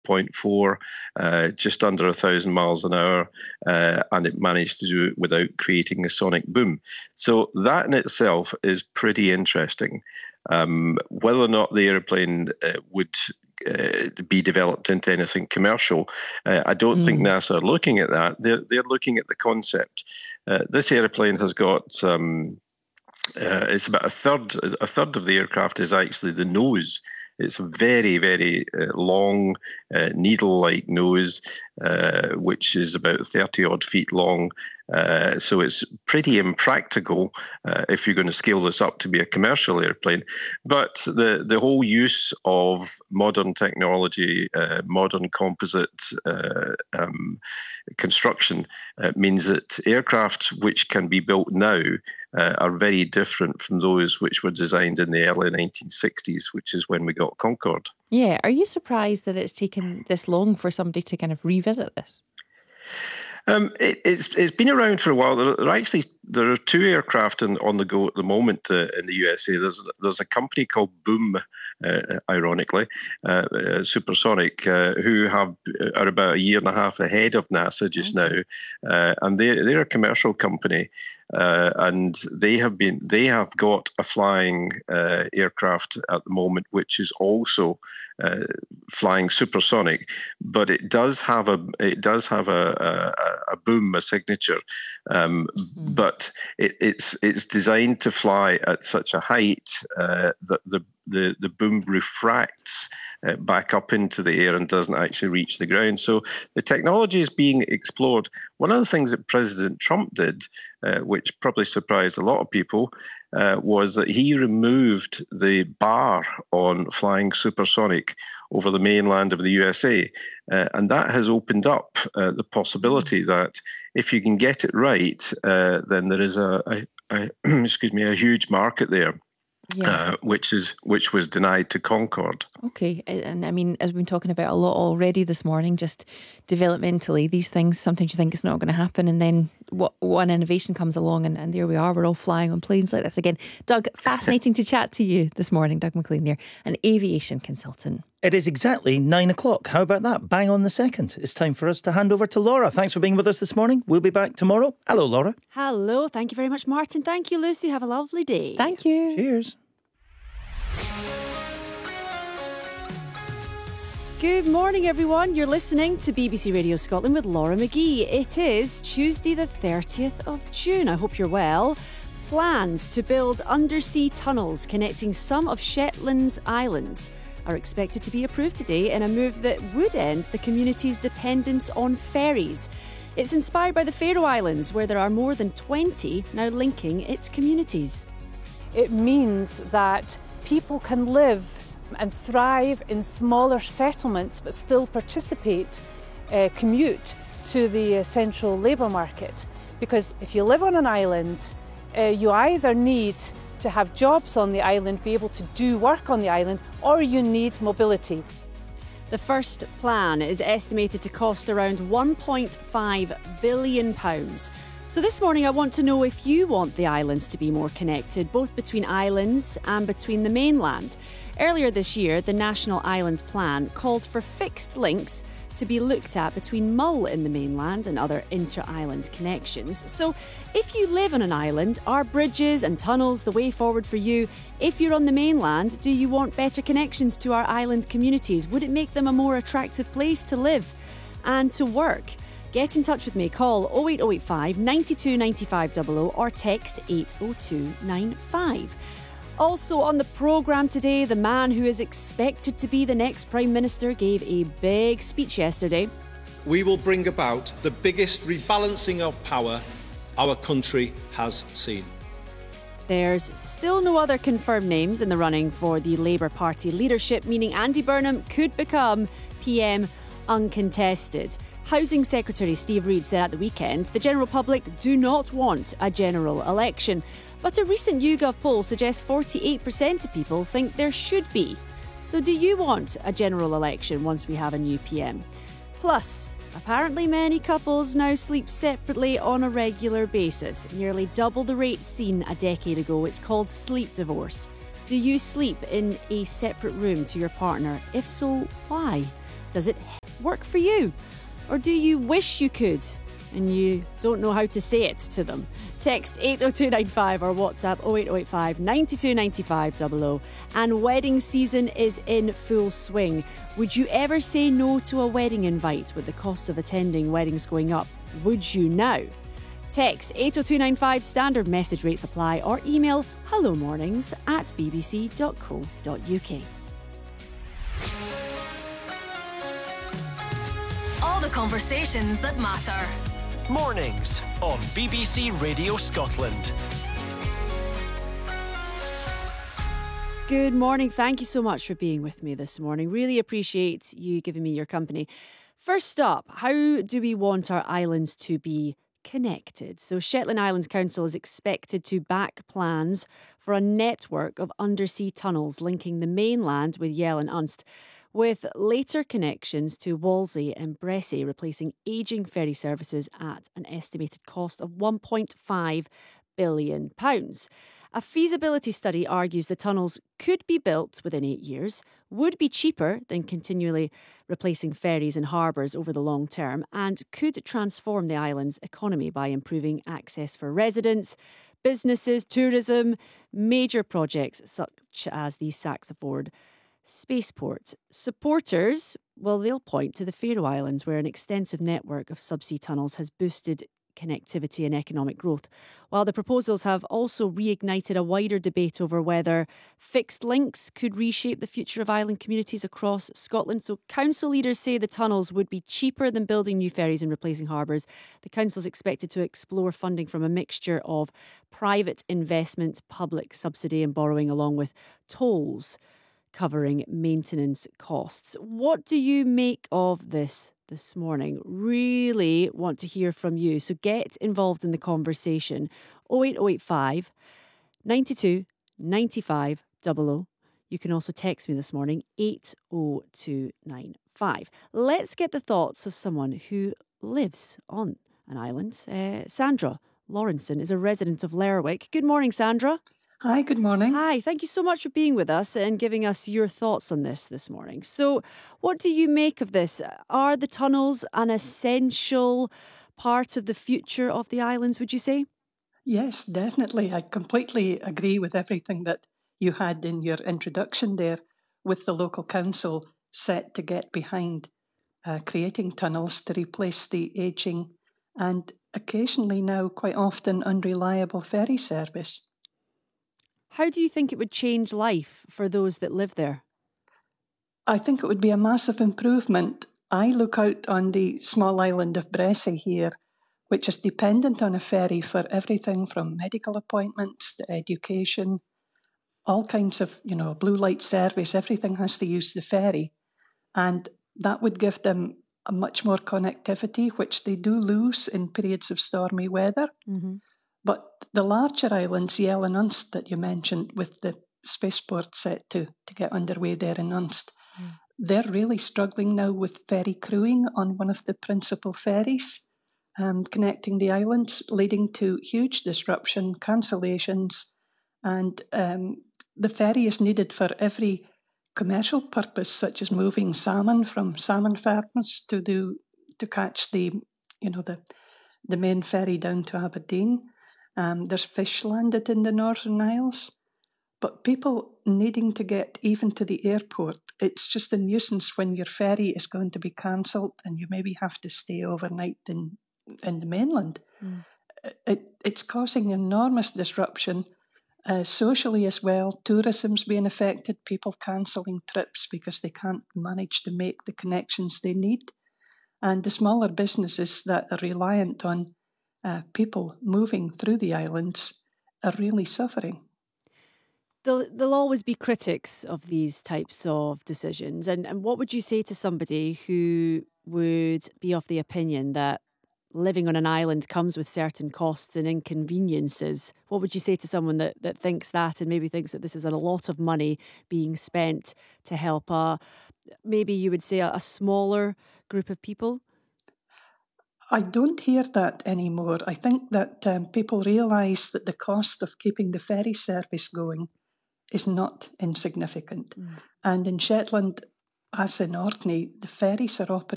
0.4, just under 1,000 miles an hour, and it managed to do it without creating a sonic boom. So that in itself is pretty interesting. Whether or not the airplane would be developed into anything commercial, I don't think NASA are looking at that. They're looking at the concept. This airplane has got it's about a third of the aircraft is actually the nose. It's a very, very long needle-like nose, which is about 30 odd feet long. So it's pretty impractical if you're going to scale this up to be a commercial airplane. But the whole use of modern technology, modern composite construction means that aircraft which can be built now are very different from those which were designed in the early 1960s, which is when we got Concorde. Yeah. Are you surprised that it's taken this long for somebody to kind of revisit this? It's been around for a while. There are two aircraft on the go at the moment in the USA. There's a company called Boom, ironically, Supersonic, who are about a year and a half ahead of NASA just now, and they're a commercial company, and they have got a flying aircraft at the moment, which is also flying supersonic, but it does have a boom, a signature, but it's designed to fly at such a height that the boom refracts back up into the air and doesn't actually reach the ground. So the technology is being explored. One of the things that President Trump did, which probably surprised a lot of people, was that he removed the bar on flying supersonic over the mainland of the USA. And that has opened up the possibility that if you can get it right, then there is a huge market there. Yeah. Which was denied to Concorde. Okay, and I mean, as we've been talking about a lot already this morning, just developmentally, these things, sometimes you think it's not going to happen, and then one innovation comes along, and there we are, we're all flying on planes like this again. Doug, fascinating to chat to you this morning. Doug McLean there, an aviation consultant. It is exactly 9 o'clock. How about that? Bang on the second. It's time for us to hand over to Laura. Thanks for being with us this morning. We'll be back tomorrow. Hello, Laura. Hello. Thank you very much, Martin. Thank you, Lucy. Have a lovely day. Thank you. Cheers. Good morning, everyone. You're listening to BBC Radio Scotland with Laura McGee. It is Tuesday the 30th of June. I hope you're well. Plans to build undersea tunnels connecting some of Shetland's islands are expected to be approved today in a move that would end the community's dependence on ferries. It's inspired by the Faroe Islands, where there are more than 20 now linking its communities. It means that people can live and thrive in smaller settlements but still participate, commute to the central labour market. Because if you live on an island, you either need to have jobs on the island, be able to do work on the island, or you need mobility. The first plan is estimated to cost around £1.5 billion. So this morning I want to know if you want the islands to be more connected, both between islands and between the mainland. Earlier this year, the National Islands Plan called for fixed links to be looked at between Mull in the mainland and other inter-island connections. So if you live on an island, are bridges and tunnels the way forward for you? If you're on the mainland, do you want better connections to our island communities? Would it make them a more attractive place to live and to work? Get in touch with me. Call 08085 92 95 00 or text 80295. Also on the programme today, the man who is expected to be the next Prime Minister gave a big speech yesterday. We will bring about the biggest rebalancing of power our country has seen. There's still no other confirmed names in the running for the Labour Party leadership, meaning Andy Burnham could become PM uncontested. Housing Secretary Steve Reid said at the weekend the general public do not want a general election. But a recent YouGov poll suggests 48% of people think there should be. So do you want a general election once we have a new PM? Plus, apparently many couples now sleep separately on a regular basis, nearly double the rate seen a decade ago. It's called sleep divorce. Do you sleep in a separate room to your partner? If so, why? Does it work for you? Or do you wish you could and you don't know how to say it to them? Text 80295 or WhatsApp 08085 92 95 00. And wedding season is in full swing. Would you ever say no to a wedding invite with the cost of attending weddings going up? Would you now? Text 80295, standard message rates apply, or email hellomornings@bbc.co.uk. All the conversations that matter. Mornings on BBC Radio Scotland. Good morning. Thank you so much for being with me this morning. Really appreciate you giving me your company. First up, how do we want our islands to be connected? So Shetland Islands Council is expected to back plans for a network of undersea tunnels linking the mainland with Yell and Unst, with later connections to Walsey and Bressay, replacing ageing ferry services at an estimated cost of £1.5 billion. A feasibility study argues the tunnels could be built within 8 years, would be cheaper than continually replacing ferries and harbours over the long term, and could transform the island's economy by improving access for residents, businesses, tourism, major projects such as the Saxford Spaceport. Supporters, well, they'll point to the Faroe Islands, where an extensive network of subsea tunnels has boosted connectivity and economic growth, while the proposals have also reignited a wider debate over whether fixed links could reshape the future of island communities across Scotland. So council leaders say the tunnels would be cheaper than building new ferries and replacing harbours. The council is expected to explore funding from a mixture of private investment, public subsidy and borrowing, along with tolls covering maintenance costs. What do you make of this morning? Really want to hear from you. So get involved in the conversation. 08085 92 95 00. You can also text me this morning, 80295. Let's get the thoughts of someone who lives on an island. Sandra Lawrenson is a resident of Lerwick. Good morning, Sandra. Hi, good morning. Hi, thank you so much for being with us and giving us your thoughts on this morning. So, what do you make of this? Are the tunnels an essential part of the future of the islands, would you say? Yes, definitely. I completely agree with everything that you had in your introduction there, with the local council set to get behind creating tunnels to replace the ageing and occasionally now quite often unreliable ferry service. How do you think it would change life for those that live there? I think it would be a massive improvement. I look out on the small island of Bressay here, which is dependent on a ferry for everything from medical appointments to education, all kinds of, blue light service. Everything has to use the ferry. And that would give them a much more connectivity, which they do lose in periods of stormy weather. Mm-hmm. But the larger islands, Yell and Unst, that you mentioned, with the spaceport set to get underway there in Unst, they're really struggling now with ferry crewing on one of the principal ferries, connecting the islands, leading to huge disruption, cancellations, and the ferry is needed for every commercial purpose, such as moving salmon from salmon farmers to catch the main ferry down to Aberdeen. There's fish landed in the Northern Isles, but people needing to get even to the airport, it's just a nuisance when your ferry is going to be cancelled and you maybe have to stay overnight in the mainland. It's causing enormous disruption, socially as well. Tourism's being affected, people cancelling trips because they can't manage to make the connections they need. And the smaller businesses that are reliant on people moving through the islands are really suffering. There'll always be critics of these types of decisions. And what would you say to somebody who would be of the opinion that living on an island comes with certain costs and inconveniences? What would you say to someone that thinks that and maybe thinks that this is a lot of money being spent to help maybe you would say a smaller group of people? I don't hear that anymore. I think that people realise that the cost of keeping the ferry service going is not insignificant. And in Shetland, as in Orkney, the ferries are operating